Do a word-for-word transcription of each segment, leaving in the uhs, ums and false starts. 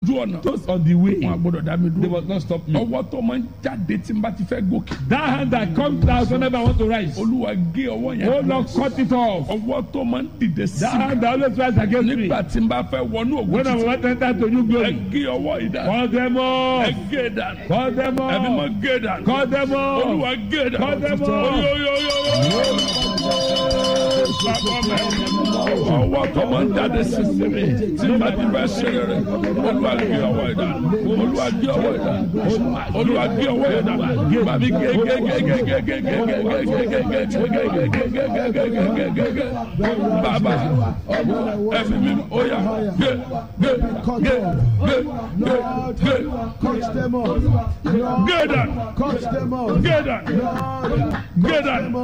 lójú ọ̀nà. those on the way, wọn gbọ́dọ̀ dá mi they dúró. must not stop me. ọwọ́ tó máa ń jáde tí n bá ti fẹ́ gòkè. That hand that comes down whenever I want to rise. olúwa gé ọwọ́ yẹn. Oh Lord, cut it off. ọwọ́ tó máa ń dìde sí That mi. hand that always rise against me. nígbà tí n bá fẹ́ wọnú ògùn When I títí. want to enter to new ẹ glory, gé ọwọ́ yìí dànù. call them ẹ off. gé dànù. Call them ẹbí mọ off. gé dànù. Call them off. olúwa gé dànù. Call them off. ọwọ́ tó máa ń jáde sí mi tí n bá ti fẹ́ ṣe rere. olúwa gé ọwọ́ yìí dànù. olúwa gé ọwọ́ yìí dànù. olúwa gé ọwọ́ yìí dànù. bàbí gé gé gé gé gé gé gé gé gé gé gé gé gé gé gé gé bàbá ẹ̀mí mi ó yá gé gé gé gé gé gé Cut them off. gé dànù. Cut them off. gé dànù. gé dànù.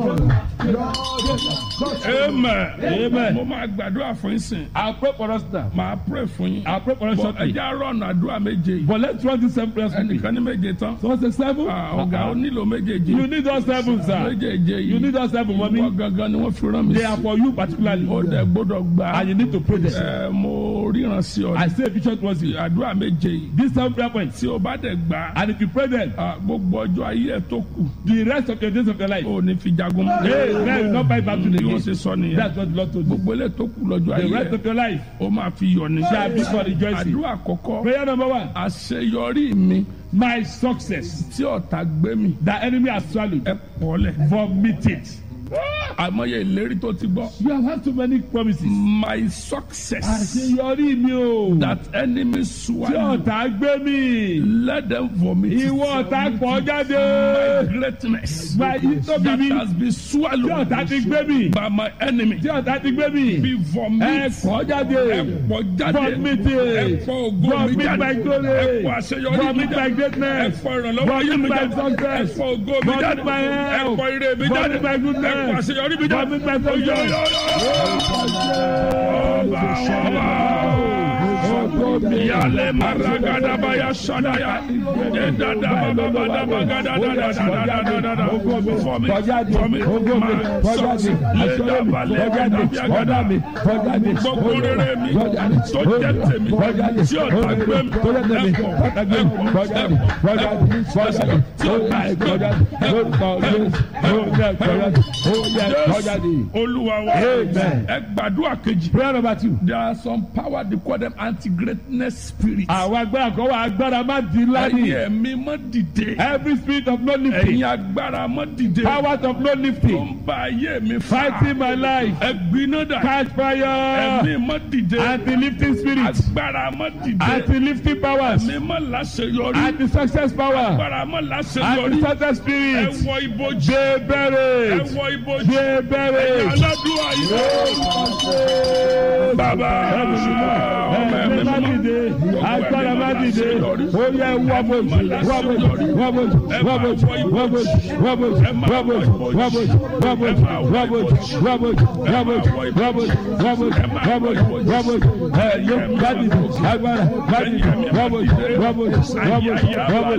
amen. Amen. mo máa gbàdúrà fún yín sìn. I'll pray for us now. màá pray fún yín. I'll pray for us bọ̀ shortly. ẹja rọ̀nà àdúrà méje yìí. But let's run this seven prayers quickly. ẹnìkan ní méje tán. So what's the seven? Ah, ọ̀gá ó nílò méjèèjì. You need us seven, sir. méjèèjì yìí. You need us seven, mommy. wọ́n gangan ni wọ́n fi rán mi They are sí. for you particularly. ó dẹ̀ gbọ́dọ̀ gbà. And you need to pray them. ẹ mo ríran sí ọ. I say a vision towards you. àdúrà méje yìí. These seven prayer points. tí o bá dẹ̀ gbà. And if you pray them, ah, gbogbo ọjọ́ ayé ẹ̀ tó kù. the rest of your days of your life, ó ní fi jagun. hey, man, will not buy back to the bí wọ́n gate. ṣe sọ nìyẹn. That's what the Lord told you. gbogbo ilé tó kù lọ́jọ́ The ayé rest ẹ̀ of your life ó máa fi yọ ní. shall be for rejoicing. àdúrà àkọ́kọ́. Prayer number one. àṣeyọrí mi My success tí ọ̀tá gbé mi. that enemy has swallowed, ẹ pọ̀lẹ̀. vomit it. àmọye ìlérí tó ti gbọ́. You have had so many promises. my success Àṣeyọrí mi o. that enemy Tí swallow. ọ̀tá gbé mi. let them vomit it. Ìwọ ọ̀tá pọ̀ jáde. my greatness Gba ìtóbi that mi. has been Tí swallowed ọ̀tá ti gbé mi. by my enemy. Tí ọ̀tá ti gbé mi. be vomit. Ẹ pọ̀ jáde. ẹ pọ̀ jáde. Vomit it. ẹ pọ̀ ògo mi Vomit jáde. my glory. ẹ pọ̀ àṣeyọrí mi Vomit my jáde. ẹ greatness. pọ̀ ìrànlọ́wọ́ ayé mi Vomit my jáde. ẹ success. pọ̀ ògo mi Vomit jáde. my ẹ health. pọ̀ ire mi jáde. Vomit my goodness. ẹ pọ̀ àṣeyọrí mi jáde. Vomit my success. Oyo, yo, yo. Ọba, ọba. Yale maragada baya sadaya. Edada baba baba bagada da da da da da da da. For me, for me, my success. Leda balegada biagada. Gbogbo rere mi tó jẹ́ tèmi tí ọ̀tá gbé mi. Ẹ̀pọ̀, ẹ̀pọ̀, ẹ̀pọ̀, ẹ̀pọ̀ tí ọ̀tá gbé mi. Olúwa wa. Amen. Ẹ gbàdúrà kejì. Prayer number two. There are some power they call them anti-greatness spirits. Àwọn agbára kan wà agbára má di ńlá ni. Ẹ̀yin ẹ̀mí mọ́ dìde. Every spirit of no lifting. Ẹ̀yin agbára mọ́ dìde. Powers of no Tó lifting. ń ba ayé mi fà. Fighting my life. Ẹ gbiná dà. Catch fire. Ẹ̀mí mọ́ dìde. Anti-lifting spirits. Agbára mọ́ dìde. Anti-lifting powers. Ẹ̀mí mọ́ láṣeyọrí. Anti-success power. Agbára mọ́ láṣeyọrí. Anti-success Ẹ spirits. wọ ibojì. They Ẹ buried. wọ ibojì. They Ẹ̀yin buried. aládùúrà yìí. Bàbá ọmọ ẹ̀mí Má mímọ́. dìde. Agbára má dìde. Ó yẹ wọ́bọ̀jì. Wọ́bọ̀jì. Wọ́bọ̀jì. Wọ́bọ̀jì. Wọ́bọ̀jì. Wọ́bọ̀jì. Wọ́bọ̀jì. Wọ́bọ̀jì. Wọ́bọ̀jì. Wọ́bọ̀jì. Wọ́bọ̀jì. Wọ́bọ̀jì. Wọ́bọ̀jì. Wọ́bọ̀jì. Wọ́bọ̀jì. Wọ́bọ̀jì. Wọ́bọ̀jì. Ẹ̀yọ́ má dìde. Agbára má dìde. Wọ́bọ̀jì. Wọ́bọ̀jì. Wọ́bọ̀jì. Wọ́bọ̀jì.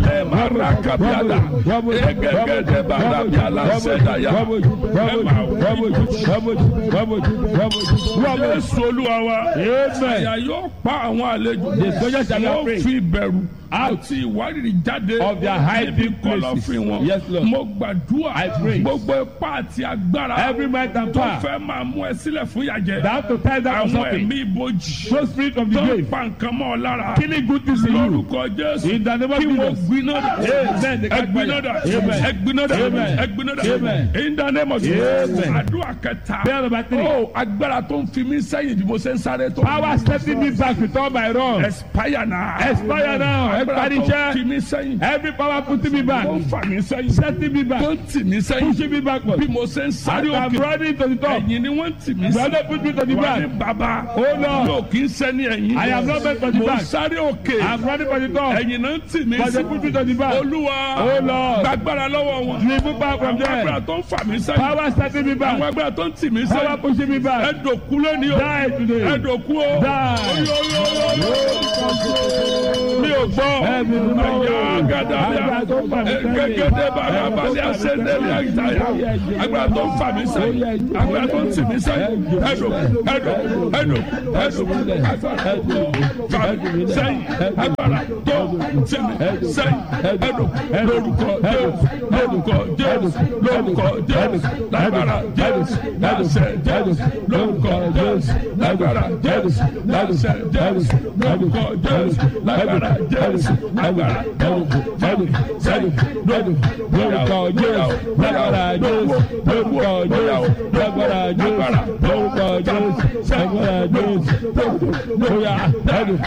Jésù Olúwa wa. Àyà yóò pa àwọn àlejò. The soldiers shall not Wọ́n pray. fi ìbẹ̀rù àti ìwárìrì jáde. Of their hiding níbi kọ̀lọ̀fín wọn. places. Yes, Lord. Mo gbàdúrà. I pray. Gbogbo ipá àti agbára. Every might and tó power. fẹ́ máa mú ẹ sílẹ̀ fún ìyàjẹ́. That have to tie down Àwọn something. ẹ̀mí ibojì. So spirit of the Tó ń grave. pa nǹkan mọ́ ọ lára. Killing good things in you. Lórúkọ Jésù. In the name of Kí wọ́n Jesus. gbiná dà. Amen. The catch Ẹgbiná dà. fire. Amen. Ẹgbiná dà. Amen. Ẹgbiná dà. Amen. In the name of Jesus. Amen. Àdúrà kẹta. Prayer number three. Ó agbára tó ń fi mí sẹ́yìn bí mo ṣe ń sáré tó. Power setting me back with all my wrong. Expire now. Expire now. Agbára tó ń Expire. fi mí sẹ́yìn. Every power putting me back. Tó ń fà mí sẹ́yìn. Setting me back. Tó ń tì mí sẹ́yìn. Pushing me backward. Bí mo ṣe ń sáré I'm òkè. running to the top. Ẹ̀yìn ni wọ́n ń tì mí Brother sí. put me to the Wà back. ní bàbá. Oh Lord. Yóò kí ń sẹ́ni ẹ̀yìn. I am not meant for the Mo ń back. sáré òkè. I'm running for the top. Ẹ̀yìn náà ń tì mí But sí. they put me to the back. Olúwa. Oh Lord. Gbàgbára lọ́wọ́ wọn. Remove back from Àwọn agbára there. tó ń fà mí sẹ́yìn. Power setting me Àwọn back. agbára tó ń tì mí Power sẹ́yìn. pushing me back. Ẹ̀dọ̀kú lónìí o. Die today. Ẹ̀dọ̀kú o. Die. Mi ò gbọ́. Ẹ̀mí ló ń bọ̀. Àyà gàdàbíà. Agbára tó ń fà mí sẹ́yìn. Gẹ́gẹ́dẹ́ bàrà balẹ̀ àṣẹ́ndẹ́lẹ̀ àyítáyà. Agbára tó ń fà mí sẹ́yìn. Agbára tó ń tì mí sẹ́yìn. Ẹ̀dọ̀ ẹ̀dọ̀ ẹ̀dọ̀ ẹ̀dọ̀. Agbára tó ń fà mí sẹ́yìn. Agbára agbára tó tẹ̀mí sẹ́yìn ẹ̀dùn lórúkọ Jésù lórúkọ Jésù lórúkọ Jésù lágbára Jésù láṣẹ Jésù lórúkọ Jésù lágbára Jésù láṣẹ Jésù lórúkọ Jésù lágbára Jésù lágbára lórúkọ Jésù sẹ́yìn lórúkọ Jésù lágbára Jésù lórúkọ Jésù lágbára Jésù lórúkọ Jésù lágbára Jésù lórúkọ Jésù.